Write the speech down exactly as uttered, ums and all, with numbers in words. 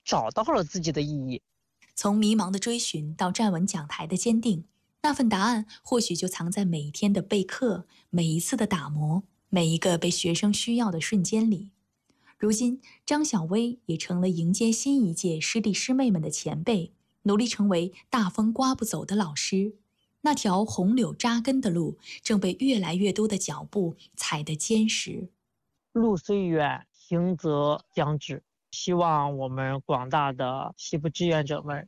找到了自己的意义。 从迷茫的追寻到站稳讲台的坚定，那份答案或许就藏在每一天的备课，每一次的打磨，每一个被学生需要的瞬间里。如今，张小薇也成了迎接新一届师弟师妹们的前辈，努力成为大风刮不走的老师。那条红柳扎根的路，正被越来越多的脚步踩得坚实。 路虽远，行则将至。希望我们广大的西部志愿者们